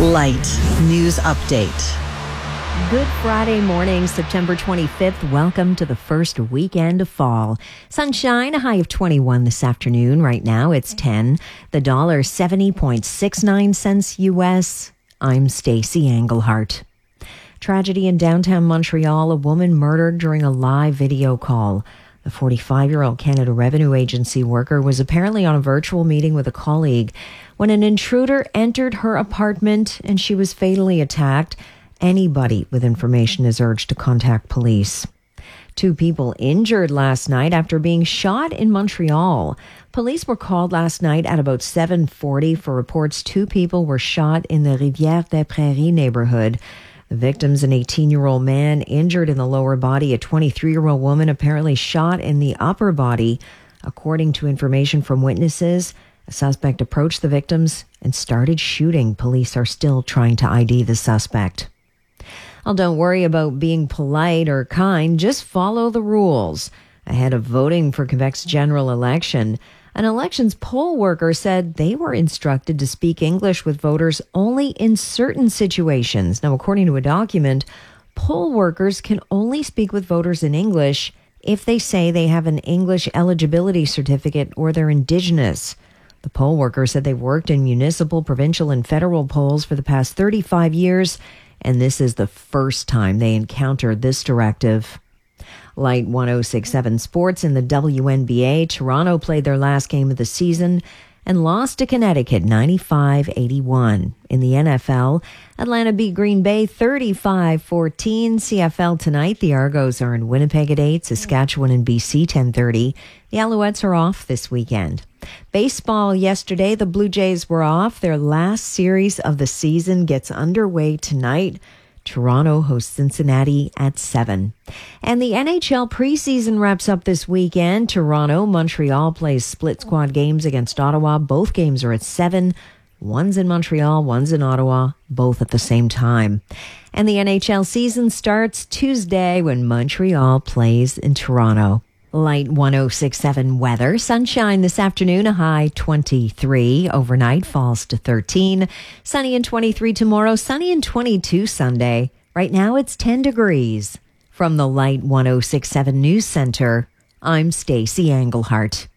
Light News Update. Good Friday morning, September 25th. Welcome to the first weekend of fall. Sunshine, a high of 21 this afternoon. Right now it's 10. The dollar 70.69 cents US. I'm Stacey Englehart. Tragedy in downtown Montreal. A woman murdered during a live video call. The 45-year-old Canada Revenue Agency worker was apparently on a virtual meeting with a colleague when an intruder entered her apartment and she was fatally attacked. Anybody with information is urged to contact police. 2 people injured last night after being shot in Montreal. Police were called last night at about 7:40 for reports 2 people were shot in the Rivière-des-Prairies neighborhood. The victim's an 18-year-old man injured in the lower body. A 23-year-old woman apparently shot in the upper body. According to information from witnesses, a suspect approached the victims and started shooting. Police are still trying to ID the suspect. Well, don't worry about being polite or kind. Just follow the rules. Ahead of voting for Quebec's general election, an elections poll worker said they were instructed to speak English with voters only in certain situations. Now, according to a document, poll workers can only speak with voters in English if they say they have an English eligibility certificate or they're Indigenous. The poll worker said they worked in municipal, provincial, and federal polls for the past 35 years, and this is the first time they encountered this directive. Light 106.7 Sports in the WNBA. Toronto played their last game of the season and lost to Connecticut 95-81. In the NFL, Atlanta beat Green Bay 35-14. CFL tonight, the Argos are in Winnipeg at 8, Saskatchewan and BC 10:30. The Alouettes are off this weekend. Baseball yesterday, the Blue Jays were off. Their last series of the season gets underway tonight. Toronto hosts Cincinnati at 7. And the NHL preseason wraps up this weekend. Montreal plays split squad games against Ottawa. Both games are at 7. One's in Montreal, one's in Ottawa, both at the same time. And the NHL season starts Tuesday when Montreal plays in Toronto. Light 106.7 weather. Sunshine this afternoon, a high 23. Overnight falls to 13. Sunny and 23 tomorrow. Sunny and 22 Sunday. Right now it's 10 degrees. From the Light 106.7 News Center, I'm Stacey Englehart.